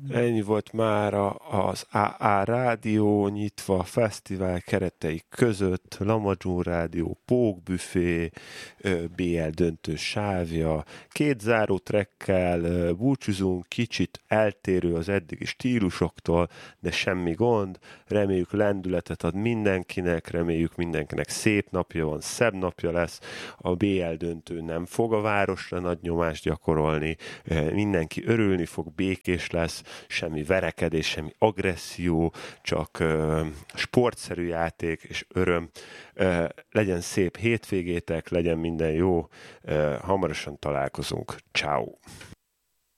Ennyi volt már az AA Rádió nyitva fesztivál keretei között, Lamadzsún Rádió, Pókbüfé, BL döntő sávja, 2 záró trekkel búcsúzunk, kicsit eltérő az eddigi stílusoktól, de semmi gond, reméljük lendületet ad mindenkinek, reméljük mindenkinek szép napja van, szebb napja lesz, a BL döntő nem fog a városra nagy nyomást gyakorolni, mindenki örülni fog, békés lesz, semmi verekedés, semmi agresszió, csak sportszerű játék és öröm. Legyen szép hétvégétek, legyen minden jó, hamarosan találkozunk. Ciao.